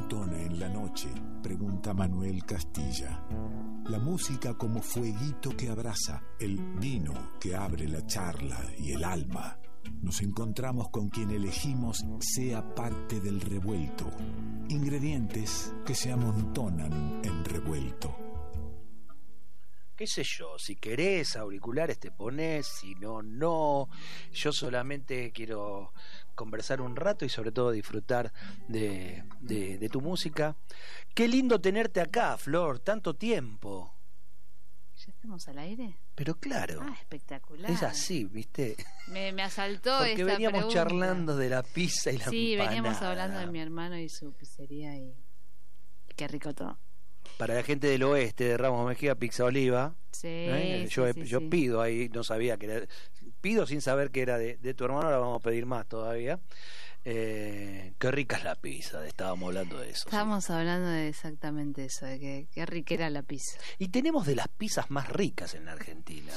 amontona en la noche? Pregunta Manuel Castilla. La música como fueguito que abraza, el vino que abre la charla y el alma. Nos encontramos con quien elegimos sea parte del revuelto. Ingredientes que se amontonan en revuelto. Qué sé yo, si querés auriculares te ponés, si no, no. Yo solamente quiero conversar un rato y sobre todo disfrutar de tu música. Qué lindo tenerte acá, Flor, tanto tiempo. ¿Ya estamos al aire? Pero claro. Ah, espectacular. Es así, ¿viste? Me asaltó porque esta veníamos pregunta. charlando de la pizza y la sí, empanada. veníamos hablando de mi hermano y su pizzería y qué rico todo. Para la gente del oeste de Ramos Mejía, Pizza Oliva. Sí, yo pido ahí, no sabía que era, pido sin saber que era de tu hermano, ahora vamos a pedir más todavía. Qué rica es la pizza, estábamos hablando de eso. Estábamos hablando de exactamente eso, de que qué rica era la pizza. Y tenemos de las pizzas más ricas en la Argentina.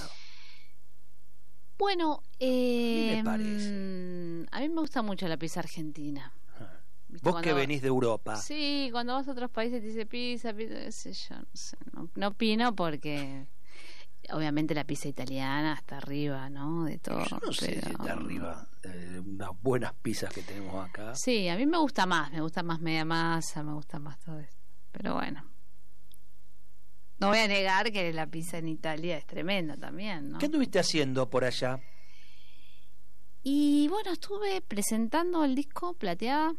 Bueno, me parece. A mí me gusta mucho la pizza argentina. Vos que venís de Europa. Sí, cuando vas a otros países te dice pizza, qué sé yo, no opino porque obviamente la pizza italiana está arriba, ¿no? De todo. Yo no sé si está arriba. Unas buenas pizzas que tenemos acá. Sí, a mí me gusta más media masa, me gusta más todo esto. Pero bueno, no voy a negar que la pizza en Italia es tremenda también, ¿no? ¿Qué anduviste haciendo por allá? Y bueno, estuve presentando el disco Plateada